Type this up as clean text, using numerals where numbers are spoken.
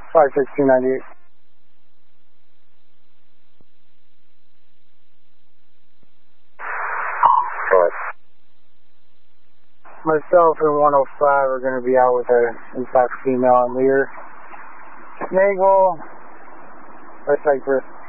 56298. Go ahead. Myself and 105 are going to be out with an in-stock female on leader. Nagel, West Cypress.